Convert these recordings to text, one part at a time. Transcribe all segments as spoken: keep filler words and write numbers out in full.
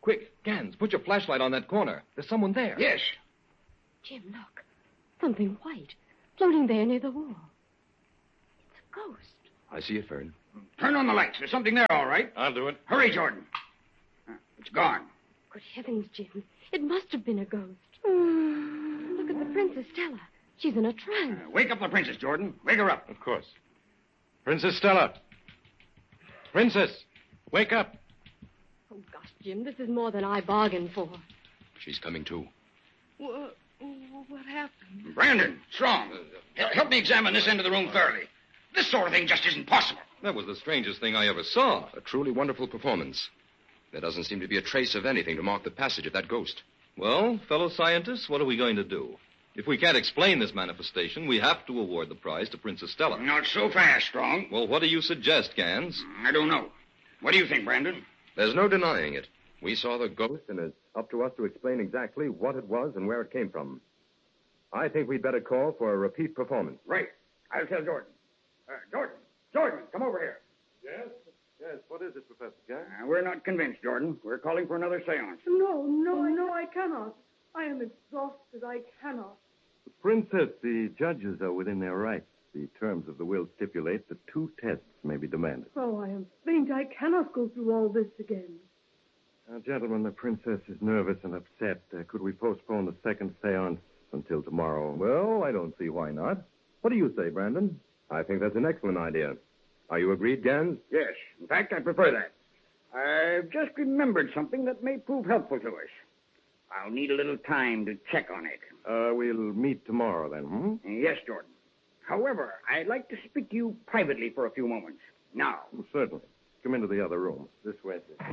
Quick, Gans, put your flashlight on that corner. There's someone there. Yes. Jim, look. Something white, floating there near the wall. It's a ghost. I see it, Fern. Turn on the lights. There's something there, all right. I'll do it. Hurry, Jordan. Uh, It's gone. Good heavens, Jim. It must have been a ghost. Look at the Princess Stella. She's in a trance. Uh, wake up the princess, Jordan. Wake her up. Of course. Princess Stella. Princess, wake up. Oh, gosh, Jim, this is more than I bargained for. She's coming too. What, what happened? Brandon, Strong, hel- help me examine this end of the room thoroughly. This sort of thing just isn't possible. That was the strangest thing I ever saw. A truly wonderful performance. There doesn't seem to be a trace of anything to mark the passage of that ghost. Well, fellow scientists, what are we going to do? If we can't explain this manifestation, we have to award the prize to Princess Stella. Not so fast, Strong. Well, what do you suggest, Gans? I don't know. What do you think, Brandon? There's no denying it. We saw the ghost, and it's up to us to explain exactly what it was and where it came from. I think we'd better call for a repeat performance. Right. I'll tell Jordan. Uh, Jordan. Jordan, come over here. Yes? Yes, what is it, Professor Gans? Uh, we're not convinced, Jordan. We're calling for another seance. No, no, no, I cannot. I am exhausted. I cannot. Princess, the judges are within their rights. The terms of the will stipulate that two tests may be demanded. Oh, I am faint. I cannot go through all this again. Now, gentlemen, the princess is nervous and upset. Uh, could we postpone the second seance until tomorrow? Well, I don't see why not. What do you say, Brandon? I think that's an excellent idea. Are you agreed, Gans? Yes. In fact, I prefer that. I've just remembered something that may prove helpful to us. I'll need a little time to check on it. Uh, we'll meet tomorrow, then, hmm? Yes, Jordan. However, I'd like to speak to you privately for a few moments. Now. Well, certainly. Come into the other room. This way, sir.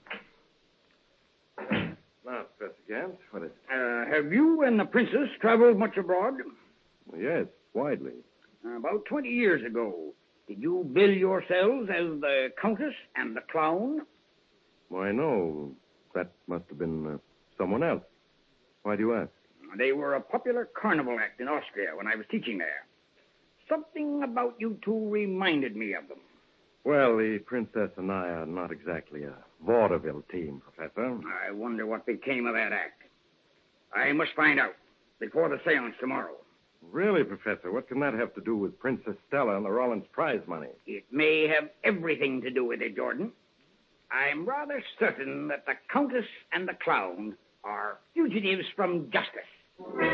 Now, Professor Gans, what is it? Uh, have you and the princess traveled much abroad? Well, yes, widely. Uh, about twenty years ago, did you bill yourselves as the Countess and the Clown? Why, no. That must have been uh, someone else. Why do you ask? They were a popular carnival act in Austria when I was teaching there. Something about you two reminded me of them. Well, the princess and I are not exactly a vaudeville team, Professor. I wonder what became of that act. I must find out before the seance tomorrow. Really, Professor, what can that have to do with Princess Stella and the Rollins prize money? It may have everything to do with it, Jordan. I'm rather certain that the Countess and the Clown are fugitives from justice.